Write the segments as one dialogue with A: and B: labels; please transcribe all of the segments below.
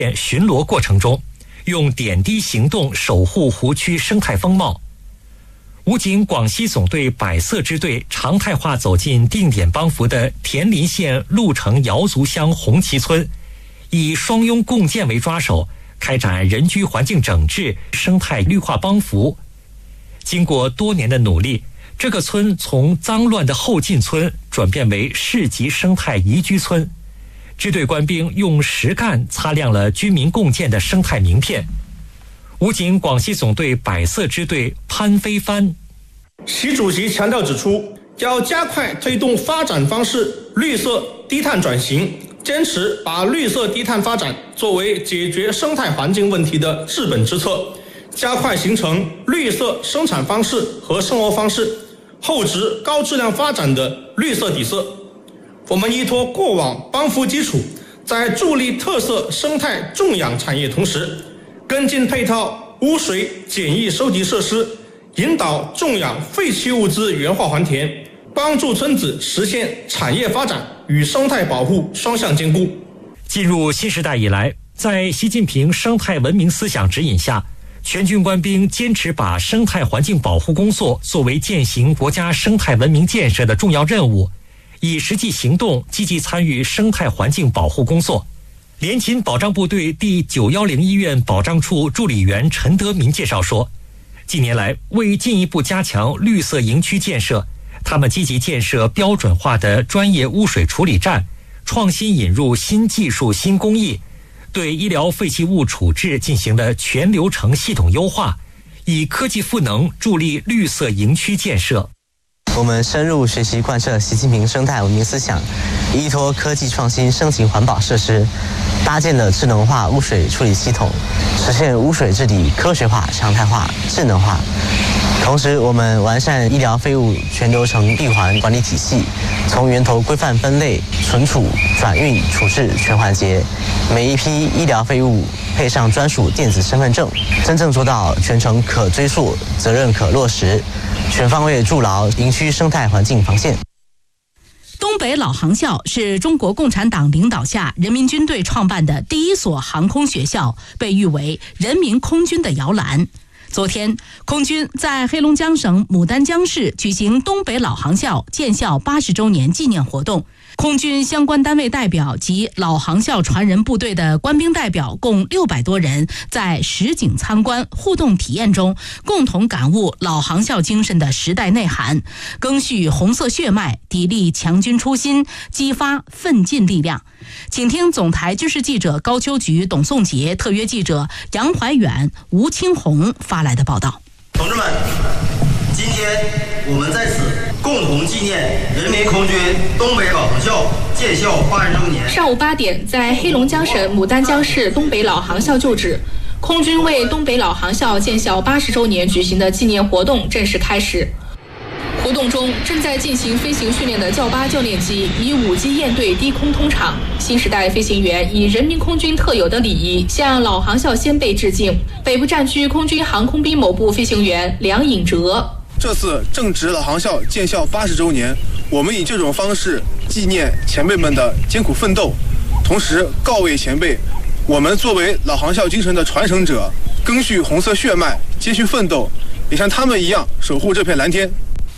A: 巡逻过程中，用点滴行动守护湖区生态风貌。武警广西总队百色支队常态化走进定点帮扶的田林县鹿城瑶族乡红旗村，以双拥共建为抓手，开展人居环境整治、生态绿化帮扶。经过多年的努力，这个村从脏乱的后进村转变为市级生态宜居村。支队官兵用实干擦亮了居民共建的生态名片。武警广西总队百色支队潘飞帆，
B: 习主席强调指出，要加快推动发展方式绿色低碳转型，坚持把绿色低碳发展作为解决生态环境问题的治本之策，加快形成绿色生产方式和生活方式，厚植高质量发展的绿色底色。我们依托过往帮扶基础，在助力特色生态种养产业同时，跟进配套污水简易收集设施，引导种养废弃物资原化还田，帮助村子实现产业发展与生态保护双向兼顾。
A: 进入新时代以来，在习近平生态文明思想指引下，全军官兵坚持把生态环境保护工作作为践行国家生态文明建设的重要任务，以实际行动积极参与生态环境保护工作。联勤保障部队第910医院保障处助理员陈德民介绍说，近年来为进一步加强绿色营区建设，他们积极建设标准化的专业污水处理站，创新引入新技术新工艺，对医疗废弃物处置进行了全流程系统优化，以科技赋能助力绿色营区建设。
C: 我们深入学习贯彻习近平生态文明思想，依托科技创新升级环保设施，搭建了智能化污水处理系统，实现污水治理科学化、常态化、智能化。同时，我们完善医疗废物全流程闭环管理体系，从源头规范分类、存储、转运、处置全环节，每一批医疗废物配上专属电子身份证，真正做到全程可追溯、责任可落实，全方位筑牢营区生态环境防线。
D: 东北老航校是中国共产党领导下人民军队创办的第一所航空学校，被誉为人民空军的摇篮。昨天，空军在黑龙江省牡丹江市举行东北老航校建校80周年纪念活动。空军相关单位代表及老航校传人部队的官兵代表共600多人，在实景参观互动体验中，共同感悟老航校精神的时代内涵，赓续红色血脉，砥砺强军初心，激发奋进力量。请听总台军事记者高秋菊、董颂杰，特约记者杨怀远、吴清红发来的报道。
E: 同志们，今天我们在此共同纪念人民空军东北老航校建校80周年。
F: 上午8点，在黑龙江省牡丹江市东北老航校旧址，空军为东北老航校建校80周年举行的纪念活动正式开始。活动中，正在进行飞行训练的教8教练机以5机燕队低空通场，新时代飞行员以人民空军特有的礼仪向老航校先辈致敬。北部战区空军航空兵某部飞行员梁颖哲，
G: 这次正值老航校建校80周年，我们以这种方式纪念前辈们的艰苦奋斗，同时告慰前辈，我们作为老航校精神的传承者，赓续红色血脉，接续奋斗，也像他们一样守护这片蓝天。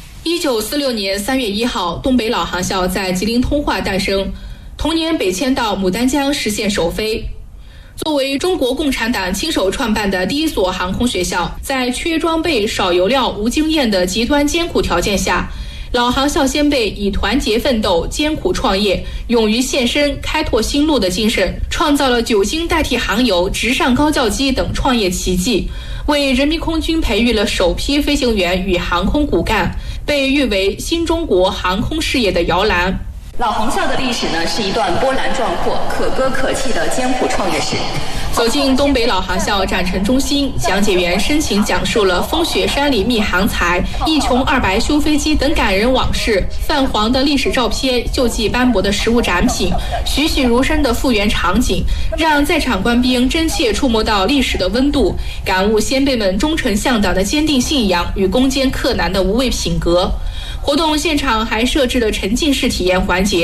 F: 1946年3月1号，东北老航校在吉林通化诞生，同年北迁到牡丹江实现首飞。作为中国共产党亲手创办的第一所航空学校，在缺装备、少油料、无经验的极端艰苦条件下，老航校先辈以团结奋斗、艰苦创业、勇于献身、开拓新路的精神，创造了酒精代替航油、直上高教机等创业奇迹，为人民空军培育了首批飞行员与航空骨干，被誉为新中国航空事业的摇篮。
H: 老航校的历史呢，是一段波澜壮阔、可歌可泣的艰苦创业史。
F: 走进东北老航校展陈中心，讲解员深情讲述了风雪山里觅航才、一穷二白修飞机等感人往事，泛黄的历史照片、锈迹斑驳的实物展品、栩栩如生的复原场景，让在场官兵真切触摸到历史的温度，感悟先辈们忠诚向党的坚定信仰与攻坚克难的无畏品格。活动现场还设置了沉浸式体验环节，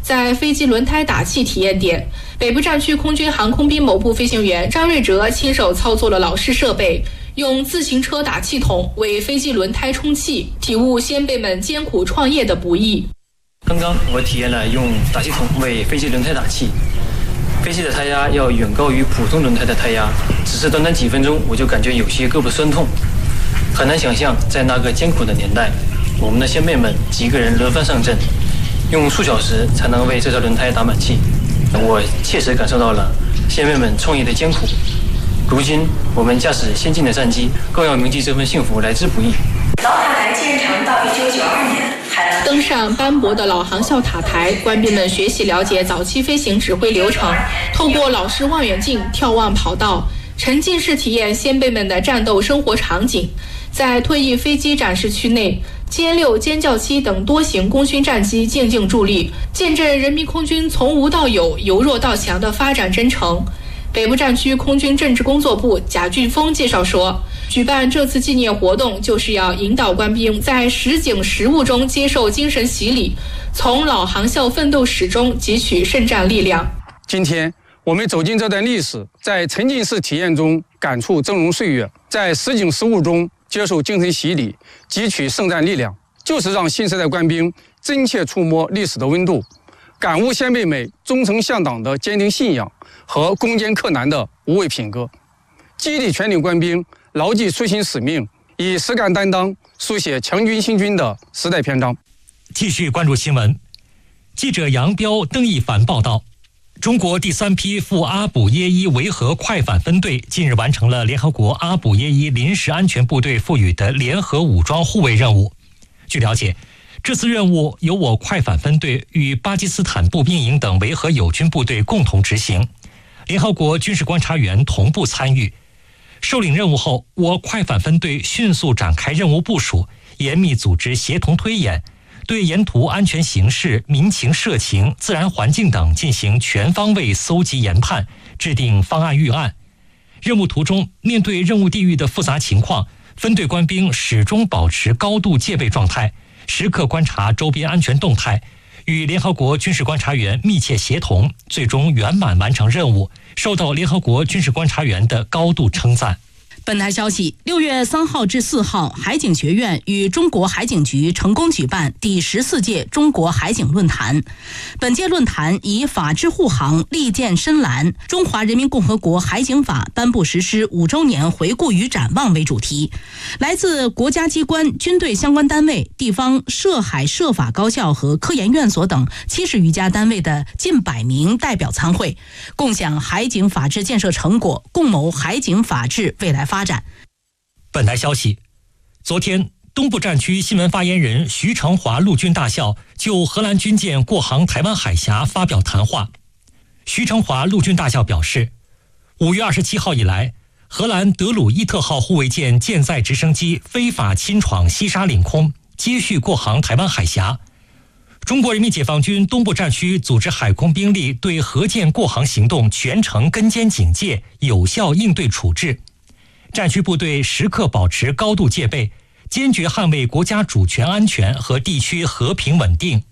F: 在飞机轮胎打气体验点，北部战区空军航空兵某部飞行员张瑞哲亲手操作了老式设备，用自行车打气筒为飞机轮胎充气，体悟先辈们艰苦创业的不易。
I: 刚刚我体验了用打气筒为飞机轮胎打气，飞机的胎压要远高于普通轮胎的胎压，只是短短几分钟我就感觉有些胳膊酸痛。很难想象在那个艰苦的年代，我们的先辈们几个人轮番上阵，用数小时才能为这条轮胎打满气。我切实感受到了先辈们创业的艰苦。如今我们驾驶先进的战机，更要铭记这份幸福来之不易。
H: 老塔台建成到1992年，
F: 登上斑驳的老航校塔台，官兵们学习了解早期飞行指挥流程，透过老式望远镜眺望跑道，沉浸式体验先辈们的战斗生活场景。在退役飞机展示区内，歼6、歼教7等多型功勋战机静静伫立，见证人民空军从无到有、由弱到强的发展征程。北部战区空军政治工作部贾俊峰介绍说，举办这次纪念活动就是要引导官兵在实景实务中接受精神洗礼，从老航校奋斗史中汲取胜战力量。
J: 今天我们走进这段历史，在沉浸式体验中感触峥嵘岁月，在实景实务中接受精神洗礼，汲取胜战力量，就是让新时代官兵真切触摸历史的温度，感悟先辈们忠诚向党的坚定信仰和攻坚克难的无畏品格，激励全体官兵牢记初心使命，以实干担当书写强军兴军的时代篇章。
A: 继续关注新闻，记者杨彪、邓一凡报道。中国第3批赴阿卜耶伊维和快反分队近日完成了联合国阿卜耶伊临时安全部队赋予的联合武装护卫任务。据了解，这次任务由我快反分队与巴基斯坦步兵营等维和友军部队共同执行，联合国军事观察员同步参与。受领任务后，我快反分队迅速展开任务部署，严密组织协同推演，对沿途安全形势、民情社情、自然环境等进行全方位搜集研判，制定方案预案。任务途中，面对任务地域的复杂情况，分队官兵始终保持高度戒备状态，时刻观察周边安全动态，与联合国军事观察员密切协同，最终圆满完成任务，受到联合国军事观察员的高度称赞。
D: 本台消息，6月3号至4号，海警学院与中国海警局成功举办第14届中国海警论坛。本届论坛以法治护航、利剑深蓝、中华人民共和国海警法颁布实施5周年回顾与展望为主题。来自国家机关、军队相关单位、地方涉海涉法高校和科研院所等70余家单位的近100名代表参会，共享海警法治建设成果，共谋海警法治未来发展。
A: 本台消息，昨天东部战区新闻发言人徐成华陆军大校就荷兰军舰过航台湾海峡发表谈话。徐成华陆军大校表示，5月27号以来，荷兰德鲁伊特号护卫舰舰载直升机非法侵闯西沙领空，接续过航台湾海峡。中国人民解放军东部战区组织海空兵力对荷舰过航行动全程跟监警戒，有效应对处置。战区部队时刻保持高度戒备，坚决捍卫国家主权安全和地区和平稳定。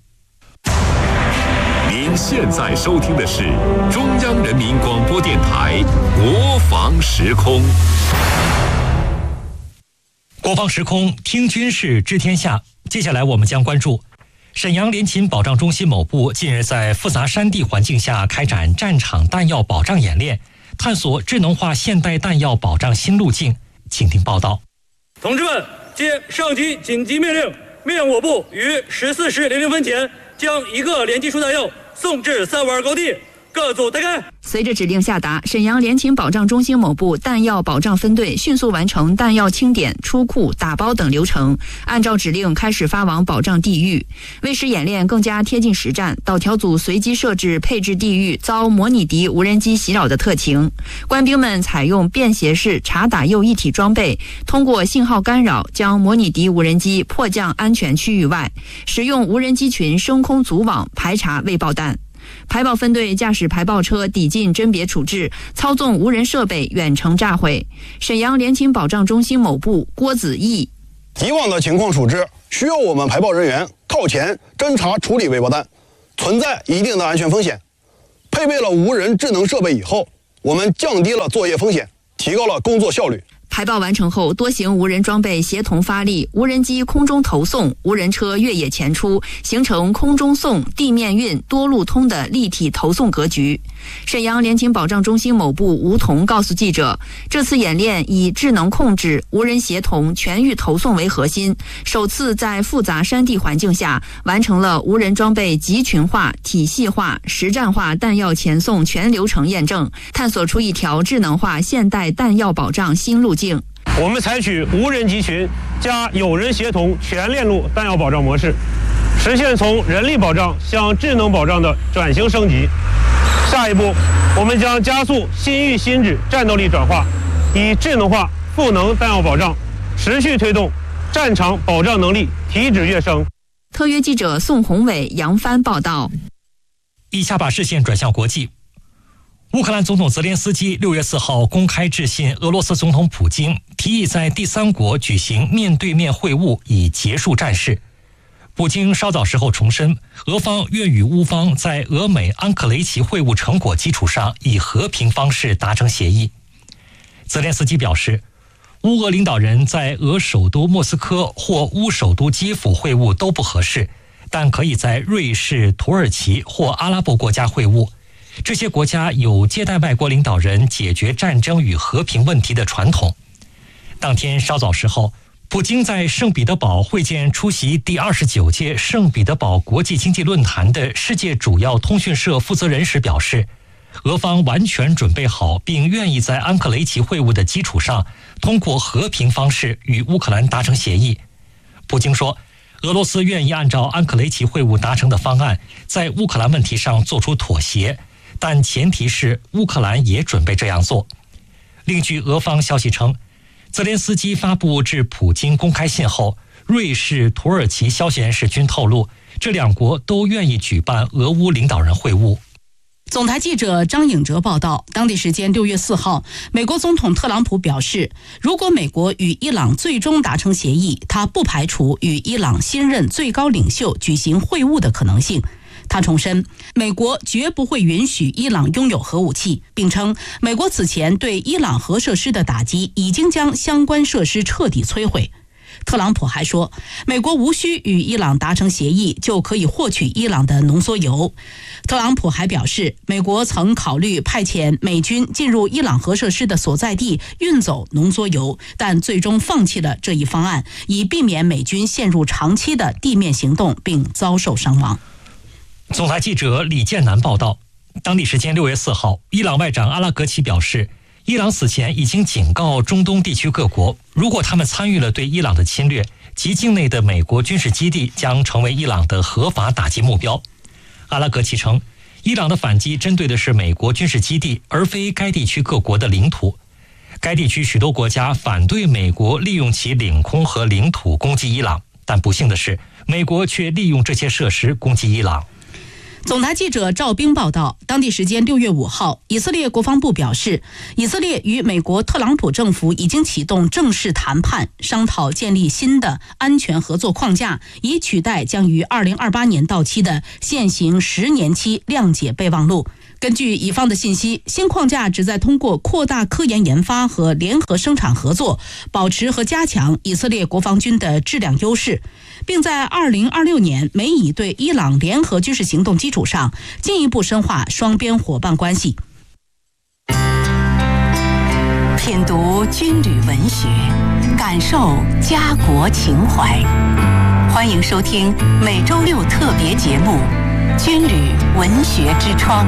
K: 您现在收听的是中央人民广播电台国防时空。
A: 国防时空，听军事知天下。接下来我们将关注沈阳联勤保障中心某部近日在复杂山地环境下开展战场弹药保障演练，探索智能化现代弹药保障新路径。请听报道。
L: 同志们，接上级紧急命令，命我部于14时00分前将1个连技术弹药送至3碗高地，各组待开。
M: 随着指令下达，沈阳联勤保障中心某部弹药保障分队迅速完成弹药清点、出库、打包等流程，按照指令开始发往保障地域。为使演练更加贴近实战，导调组随机设置配置地域遭模拟敌无人机袭扰的特情，官兵们采用便携式察打诱一体装备，通过信号干扰将模拟敌无人机迫降安全区域外，使用无人机群升空组网排查未爆弹。排爆分队驾驶排爆车抵近甄别处置，操纵无人设备远程炸毁。沈阳联勤保障中心某部郭子毅：
N: 以往的情况处置需要我们排爆人员靠前侦查处理未爆弹，
G: 存在一定的安全风险。配备了无人智能设备以后，我们降低了作业风险，提高了工作效率。
M: 排爆完成后，多型无人装备协同发力，无人机空中投送，无人车越野前出，形成空中送、地面运、多路通的立体投送格局。沈阳联勤保障中心某部吴彤告诉记者，这次演练以智能控制、无人协同、全域投送为核心，首次在复杂山地环境下完成了无人装备集群化、体系化、实战化弹药前送全流程验证，探索出一条智能化现代弹药保障新路径。
N: 我们采取无人集群加有人协同全链路弹药保障模式，实现从人力保障向智能保障的转型升级。下一步，我们将加速新域新质战斗力转化，以智能化赋能弹药保障，持续推动战场保障能力提质跃升。
M: 特约记者宋宏伟、杨帆报道。
A: 以下把视线转向国际。乌克兰总统泽连斯基6月4号公开致信俄罗斯总统普京，提议在第三国举行面对面会晤，以结束战事。普京稍早时候重申，俄方愿与乌方在俄美安克雷奇会晤成果基础上，以和平方式达成协议。泽连斯基表示，乌俄领导人在俄首都莫斯科或乌首都基辅会晤都不合适，但可以在瑞士、土耳其或阿拉伯国家会晤。这些国家有接待外国领导人解决战争与和平问题的传统。当天稍早时候，普京在圣彼得堡会见出席第29届圣彼得堡国际经济论坛的世界主要通讯社负责人时表示，俄方完全准备好并愿意在安克雷奇会晤的基础上，通过和平方式与乌克兰达成协议。普京说，俄罗斯愿意按照安克雷奇会晤达成的方案，在乌克兰问题上做出妥协，但前提是乌克兰也准备这样做。另据俄方消息称，泽连斯基发布致普京公开信后，瑞士、土耳其消息人士均透露，这两国都愿意举办俄乌领导人会晤。
D: 总台记者张颖哲报道，当地时间6月4号，美国总统特朗普表示，如果美国与伊朗最终达成协议，他不排除与伊朗新任最高领袖举行会晤的可能性。他重申，美国绝不会允许伊朗拥有核武器，并称美国此前对伊朗核设施的打击已经将相关设施彻底摧毁。特朗普还说，美国无需与伊朗达成协议就可以获取伊朗的浓缩铀。特朗普还表示，美国曾考虑派遣美军进入伊朗核设施的所在地运走浓缩铀，但最终放弃了这一方案，以避免美军陷入长期的地面行动并遭受伤亡。
A: 总台记者李建南报道，当地时间6月4号，伊朗外长阿拉格齐表示，伊朗此前已经警告中东地区各国，如果他们参与了对伊朗的侵略，其境内的美国军事基地将成为伊朗的合法打击目标。阿拉格齐称，伊朗的反击针对的是美国军事基地，而非该地区各国的领土。该地区许多国家反对美国利用其领空和领土攻击伊朗，但不幸的是，美国却利用这些设施攻击伊朗。
D: 总台记者赵兵报道，当地时间6月5号，以色列国防部表示，以色列与美国特朗普政府已经启动正式谈判，商讨建立新的安全合作框架，以取代将于2028年到期的现行10年期谅解备忘录。根据乙方的信息，新框架旨在通过扩大科研研发和联合生产合作，保持和加强以色列国防军的质量优势，并在2026年美以对伊朗联合军事行动基础上，进一步深化双边伙伴关系。
O: 品读军旅文学，感受家国情怀。欢迎收听每周六特别节目《军旅文学之窗》。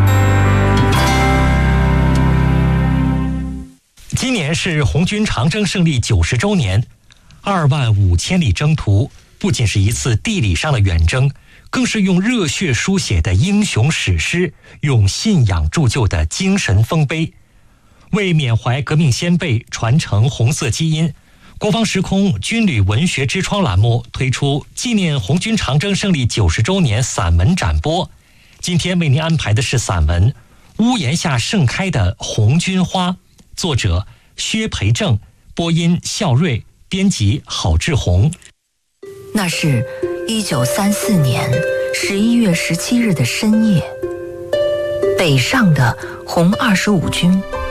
A: 今年是红军长征胜利90周年，25000里征途不仅是一次地理上的远征，更是用热血书写的英雄史诗，用信仰铸就的精神丰碑。为缅怀革命先辈，传承红色基因，国防时空军旅文学之窗栏目推出纪念红军长征胜利90周年散文展播。今天为您安排的是散文《屋檐下盛开的红军花》，作者薛培正，播音孝瑞，编辑郝志红。
O: 那是1934年
P: 11月17日的深夜，北上的红25军